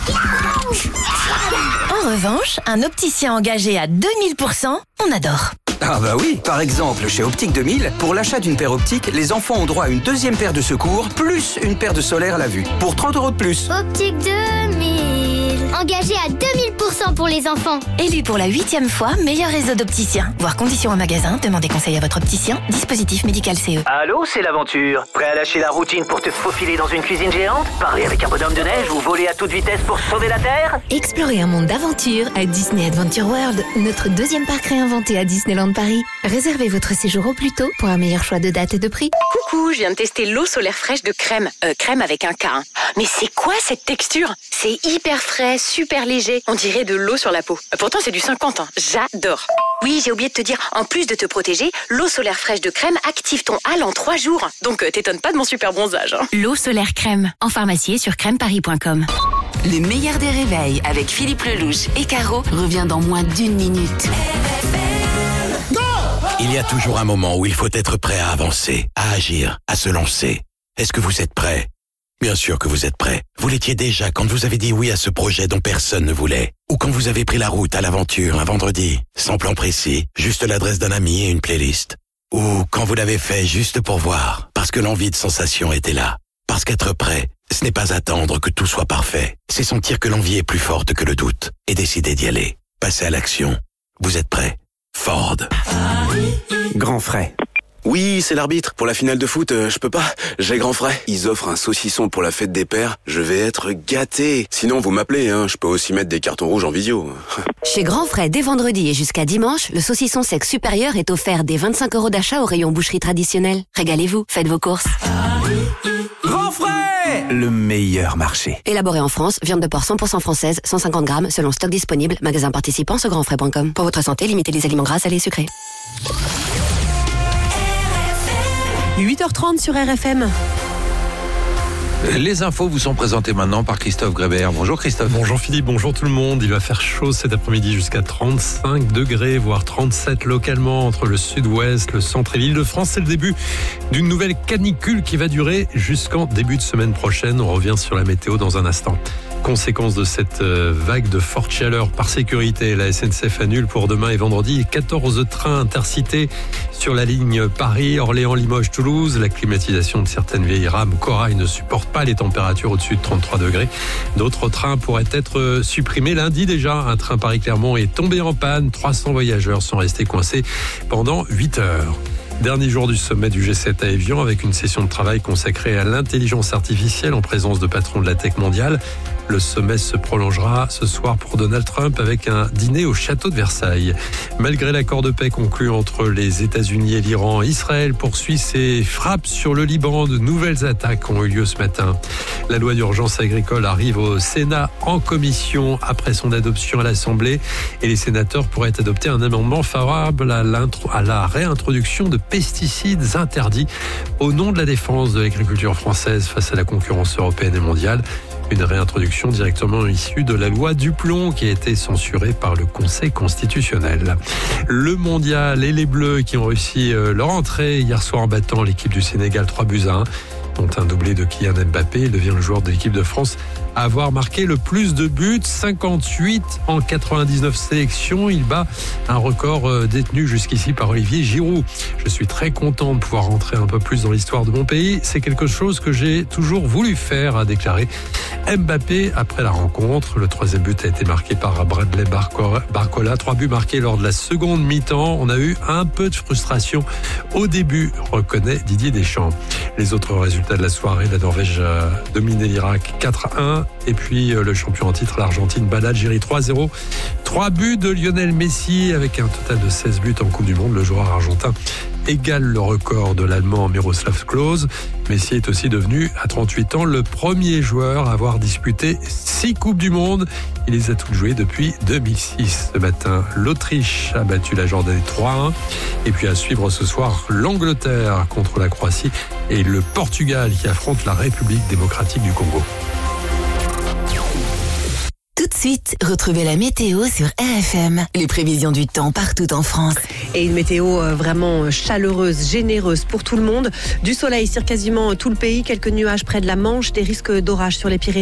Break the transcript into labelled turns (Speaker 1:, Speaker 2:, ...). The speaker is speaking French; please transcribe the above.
Speaker 1: En revanche, un opticien engagé à 2000%, on adore.
Speaker 2: Ah bah oui, par exemple, chez Optique 2000, pour l'achat d'une paire optique, les enfants ont droit à une deuxième paire de secours, plus une paire de solaire à la vue, pour 30 € de plus.
Speaker 3: Optique 2000, engagé à 2000% pour les enfants.
Speaker 1: Élu pour la 8e fois, meilleur réseau d'opticiens. Voir conditions en magasin, demandez conseil à votre opticien. Dispositif médical CE.
Speaker 4: Allô, c'est l'aventure. Prêt à lâcher la routine pour te faufiler dans une cuisine géante? Parler avec un bonhomme de neige ou voler à toute vitesse pour sauver la Terre?
Speaker 5: Explorez un monde d'aventure à Disney Adventure World, notre deuxième parc réinventé à Disneyland Paris. Réservez votre séjour au plus tôt pour un meilleur choix de date et de prix.
Speaker 6: Coucou, je viens de tester l'eau solaire fraîche de Crème. Crème avec un K. Hein. Mais c'est quoi cette texture? C'est hyper frais, super léger. On dirait de l'eau sur la peau. Pourtant, c'est du 50. Hein. J'adore. Oui, j'ai oublié de te dire, en plus de te protéger, l'eau solaire fraîche de Crème active ton hâle en 3 jours. Donc, t'étonnes pas de mon super bronzage. Hein.
Speaker 5: L'eau solaire Crème, en pharmacie et sur crèmeparis.com.
Speaker 7: Les meilleurs des réveils avec Philippe Lelouch et Caro revient dans moins d'1 minute.
Speaker 8: Il y a toujours un moment où il faut être prêt à avancer, à agir, à se lancer. Est-ce que vous êtes prêt? Bien sûr que vous êtes prêt. Vous l'étiez déjà quand vous avez dit oui à ce projet dont personne ne voulait. Ou quand vous avez pris la route à l'aventure un vendredi, sans plan précis, juste l'adresse d'un ami et une playlist. Ou quand vous l'avez fait juste pour voir, parce que l'envie de sensation était là. Parce qu'être prêt, ce n'est pas attendre que tout soit parfait. C'est sentir que l'envie est plus forte que le doute et décider d'y aller. Passer à l'action. Vous êtes prêt? Ford.
Speaker 2: Grand frais.
Speaker 9: Oui, c'est l'arbitre. Pour la finale de foot, je peux pas. J'ai grand frais. Ils offrent un saucisson pour la fête des pères. Je vais être gâté. Sinon, vous m'appelez, hein. Je peux aussi mettre des cartons rouges en visio.
Speaker 10: Chez Grand Frais, dès vendredi et jusqu'à dimanche, le saucisson sec supérieur est offert dès 25 € d'achat au rayon boucherie traditionnelle. Régalez-vous, faites vos courses.
Speaker 2: Grand frais, le meilleur marché.
Speaker 10: Élaboré en France, viande de porc 100% française, 150 grammes, selon stock disponible, magasin participant sur grandfrais.com. Pour votre santé, limitez les aliments gras, salés et sucrés.
Speaker 11: 8h30 sur RFM.
Speaker 12: Les infos vous sont présentées maintenant par Christophe Grébert. Bonjour Christophe.
Speaker 13: Bonjour Philippe, bonjour tout le monde. Il va faire chaud cet après-midi jusqu'à 35 degrés, voire 37 localement entre le sud-ouest, le centre et l'Île-de-France. C'est le début d'une nouvelle canicule qui va durer jusqu'en début de semaine prochaine. On revient sur la météo dans un instant. Conséquence de cette vague de forte chaleur, par sécurité, la SNCF annule pour demain et vendredi 14 trains intercités sur la ligne Paris, Orléans, Limoges, Toulouse. La climatisation de certaines vieilles rames Corail ne supporte pas les températures au-dessus de 33 degrés. D'autres trains pourraient être supprimés. Lundi déjà, un train Paris-Clermont est tombé en panne. 300 voyageurs sont restés coincés pendant 8 heures. Dernier jour du sommet du G7 à Évian avec une session de travail consacrée à l'intelligence artificielle en présence de patrons de la tech mondiale. Le sommet se prolongera ce soir pour Donald Trump avec un dîner au château de Versailles. Malgré l'accord de paix conclu entre les États-Unis et l'Iran, Israël poursuit ses frappes sur le Liban. De nouvelles attaques ont eu lieu ce matin. La loi d'urgence agricole arrive au Sénat en commission après son adoption à l'Assemblée et les sénateurs pourraient adopter un amendement favorable à la réintroduction de pesticides interdits au nom de la défense de l'agriculture française face à la concurrence européenne et mondiale. Une réintroduction directement issue de la loi Duplon qui a été censurée par le Conseil constitutionnel. Le mondial et les Bleus qui ont réussi leur entrée hier soir en battant l'équipe du Sénégal 3-1. Dont un doublé de Kylian Mbappé. Il devient le joueur de l'équipe de France à avoir marqué le plus de buts, 58 en 99 sélections. Il bat un record détenu jusqu'ici par Olivier Giroud. Je suis très content de pouvoir rentrer un peu plus dans l'histoire de mon pays. C'est quelque chose que j'ai toujours voulu faire, a déclaré Mbappé après la rencontre. Le 3e but a été marqué par Bradley Barcola. 3 buts marqués lors de la seconde mi-temps. On a eu un peu de frustration au début, reconnaît Didier Deschamps. Les autres résultats de la soirée, la Norvège a dominé l'Irak 4-1 et puis le champion en titre, l'Argentine, bat l'Algérie 3-0. 3 buts de Lionel Messi avec un total de 16 buts en Coupe du Monde. Le joueur argentin égale le record de l'Allemand Miroslav Klose. Messi est aussi devenu, à 38 ans, le premier joueur à avoir disputé 6 Coupes du Monde. Il les a toutes jouées depuis 2006. Ce matin, l'Autriche a battu la Jordanie 3-1. Et puis à suivre ce soir, l'Angleterre contre la Croatie et le Portugal qui affronte la République démocratique du Congo.
Speaker 1: Tout de suite, retrouvez la météo sur RFM. Les prévisions du temps partout en France.
Speaker 11: Et une météo vraiment chaleureuse, généreuse pour tout le monde. Du soleil sur quasiment tout le pays, quelques nuages près de la Manche, des risques d'orage sur les Pyrénées.